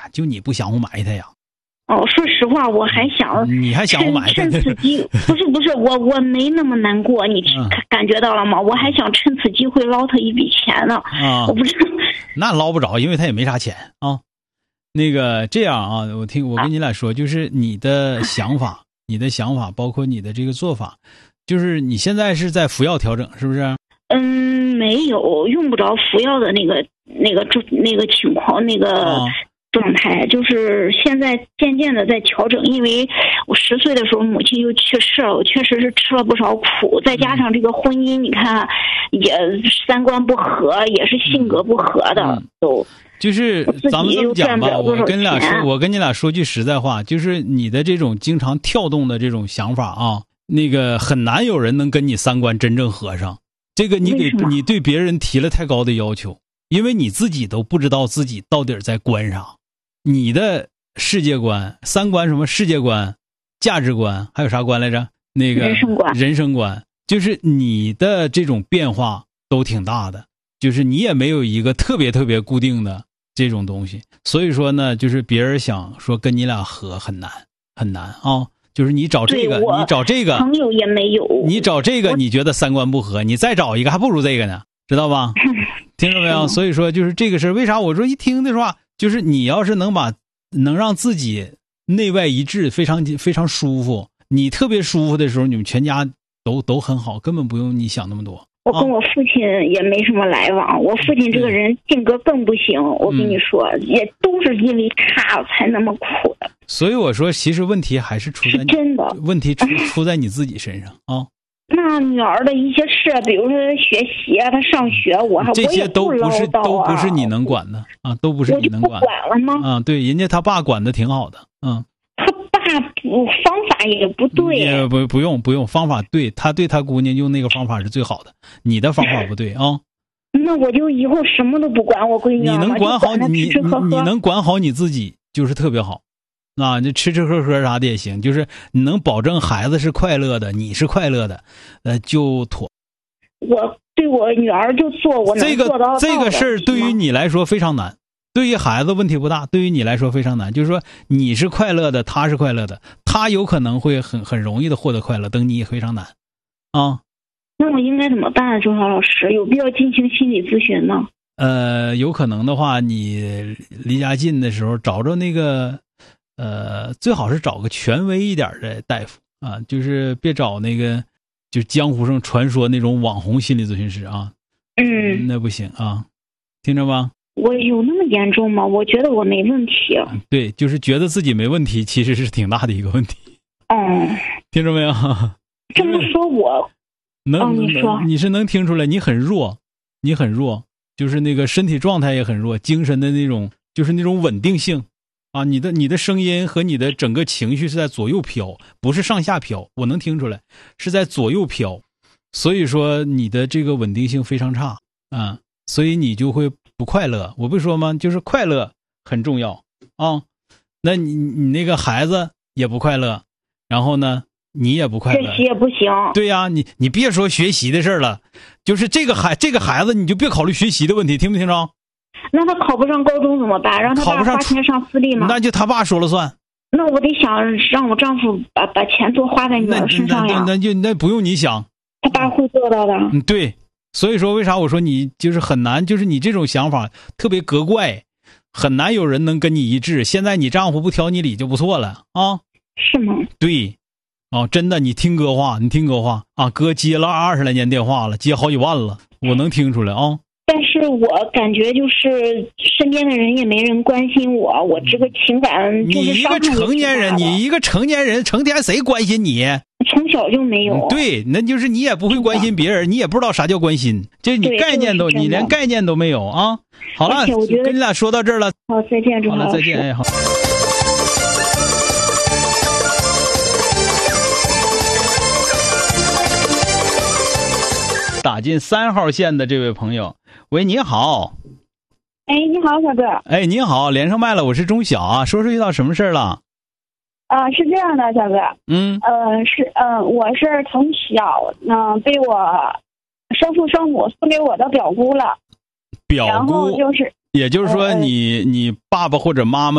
就你不相互埋汰呀？ 哦，说实话，我还想你还相互埋汰？ 趁此机不是我没那么难过，你感觉到了吗？我还想趁此机会捞他一笔钱呢。 啊， 我不知道。 那捞不着，因为他也没啥钱啊。那个这样啊，我跟你俩说，就是你的想法，包括你的这个做法，就是你现在是在服药调整，是不是？ 没有，用不着服药的那个情况，状态，就是现在渐渐的在调整。因为我10岁的时候母亲又去世了，我确实是吃了不少苦，再加上这个婚姻，你看也3观不合，也是性格不合的，都就是咱们这么讲吧，我跟你俩说句实在话，就是你的这种经常跳动的这种想法啊，那个很难有人能跟你3观真正合上。这个你对别人提了太高的要求，因为你自己都不知道自己到底在观啥。你的世界观、3观，什么世界观、价值观，还有啥观来着？那个人生观，就是你的这种变化都挺大的，就是你也没有一个特别特别固定的这种东西。所以说呢，就是别人想说跟你俩合很难啊。就是你找这个，你找这个朋友也没有， 你找这个你觉得3观不合，你再找一个还不如这个呢，知道吧？听着没有？所以说就是这个事儿，为啥我说一听的话，就是你要是能让自己内外一致，非常非常舒服，你特别舒服的时候，你们全家都很好，根本不用你想那么多。 我跟我父亲也没什么来往，我父亲这个人性格更不行，我跟你说，也都是因为他才那么苦的。 所以我说，其实问题还是出在真的， 问题出在你自己身上啊。 那女儿的一些事，比如说学习啊，她上学， 这些都不是你能管的啊，都不是你能管。 我就不管了吗？ 啊，对，人家他爸管的挺好的， 他爸方法也不对， 也不用方法对，他对他姑娘用那个方法是最好的，你的方法不对啊。 那我就以后什么都不管我闺女了， 你能管好你能管好你自己就是特别好。啊，就吃吃喝喝啥的也行，就是你能保证孩子是快乐的，你是快乐的，就妥。 我对我女儿就做我能做到的。 这个事儿对于你来说非常难，对于孩子问题不大，对于你来说非常难。就是说你是快乐的，他是快乐的，他有可能会很容易的获得快乐，等你也非常难啊。 那我应该怎么办啊，周晓老师？有必要进行心理咨询吗？ 有可能的话，你离家近的时候找着那个。最好是找个权威一点的大夫啊，就是别找那个就江湖上传说那种网红心理咨询师啊。那不行啊，听着吗？我有那么严重吗？我觉得我没问题。 对，就是觉得自己没问题，其实是挺大的一个问题。听着没有？ 这么说我你是能听出来，你很弱，就是那个身体状态也很弱，精神的那种就是那种稳定性。啊，你的声音和你的整个情绪是在左右飘，不是上下飘，我能听出来是在左右飘，所以说你的这个稳定性非常差啊，所以你就会不快乐。我不说吗？就是快乐很重要啊。那你那个孩子也不快乐，然后呢，你也不快乐， 学习也不行。 对呀，你别说学习的事了，就是这个孩子你就别考虑学习的问题，听没听着？ 那他考不上高中怎么办？让他爸花钱上私立吗？ 那就他爸说了算。 那我得想让我丈夫把钱多花在女儿身上呀。 那不用你想， 他爸会做到的。 对，所以说为啥我说你就是很难，就是你这种想法特别格怪，很难有人能跟你一致。现在你丈夫不挑你理就不错了啊。 是吗？ 对，真的，你听哥话啊，哥接了20来年电话了，接好几万了，我能听出来啊。 但是我感觉就是身边的人也没人关心我这个情感就是你一个成年人，成天谁关心你？ 从小就没有。 对，那就是你也不会关心别人，你也不知道啥叫关心，这你概念都你连概念都没有啊。好了，跟你俩说到这儿了。 好，再见，周老师。 好了，再见。哎，好。打进3号线的这位朋友，喂，你好。 哎，你好，小哥。 哎，你好，连上麦了，我是钟晓啊，说是遇到什么事了？ 是这样的，小哥。我是从小被我生父生母送给我的表姑了。 表姑， 然后就是， 也就是说你爸爸或者妈妈